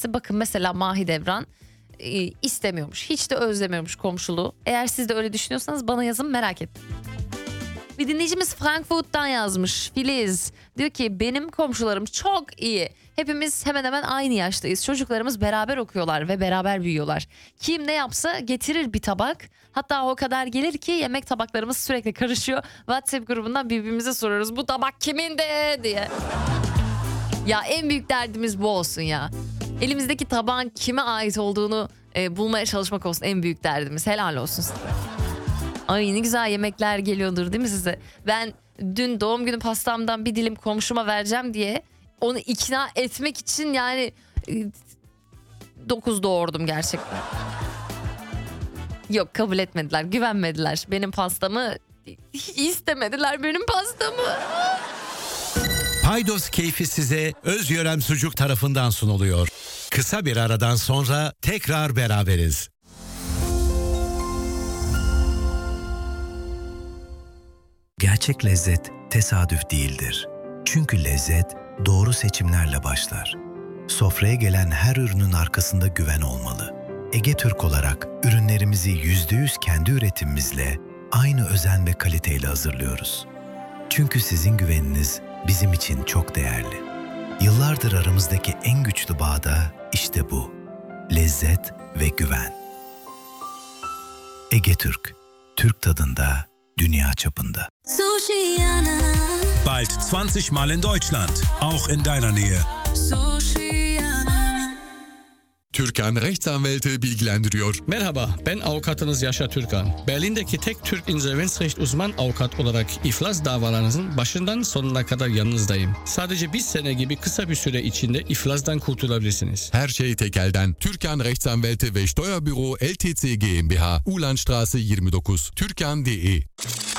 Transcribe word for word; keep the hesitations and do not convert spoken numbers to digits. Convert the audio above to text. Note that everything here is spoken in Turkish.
Bakın mesela Mahidevran e, istemiyormuş. Hiç de özlemiyormuş komşuluğu. Eğer siz de öyle düşünüyorsanız bana yazın, merak ettim. Bir dinleyicimiz Frankfurt'tan yazmış. Filiz diyor ki benim komşularım çok iyi. Hepimiz hemen hemen aynı yaştayız. Çocuklarımız beraber okuyorlar ve beraber büyüyorlar. Kim ne yapsa getirir bir tabak. Hatta o kadar gelir ki yemek tabaklarımız sürekli karışıyor. WhatsApp grubundan birbirimize soruyoruz. Bu tabak kimindi diye. Ya en büyük derdimiz bu olsun ya. Elimizdeki tabağın kime ait olduğunu e, bulmaya çalışmak olsun en büyük derdimiz. Helal olsun size. Ay ne güzel yemekler geliyordur değil mi size? Ben dün doğum günü pastamdan bir dilim komşuma vereceğim diye onu ikna etmek için yani dokuz doğurdum gerçekten. Yok, kabul etmediler, güvenmediler. Benim pastamı istemediler, benim pastamı. Paydos keyfi size Özyörem Sucuk tarafından sunuluyor. Kısa bir aradan sonra tekrar beraberiz. Gerçek lezzet tesadüf değildir. Çünkü lezzet doğru seçimlerle başlar. Sofraya gelen her ürünün arkasında güven olmalı. Ege Türk olarak ürünlerimizi yüzde yüz kendi üretimimizle aynı özen ve kaliteyle hazırlıyoruz. Çünkü sizin güveniniz bizim için çok değerli. Yıllardır aramızdaki en güçlü bağ da işte bu. Lezzet ve güven. Ege Türk, Türk tadında, dünya çapında. Bald zwanzig Mal in Deutschland, auch in deiner Nähe. Türkan Rechtsanwälte bilgilendiriyor. Merhaba, ben avukatınız Yaşar Türkan. Berlin'deki tek Türk insolvensrecht uzman avukat olarak iflas davalarınızın başından sonuna kadar yanınızdayım. Sadece bir sene gibi kısa bir süre içinde iflasdan kurtulabilirsiniz. Her şey tekelden. Türkan Rechtsanwälte ve Steuerbüro L T C GmbH, Ulandstraße yirmi dokuz, türkan nokta de.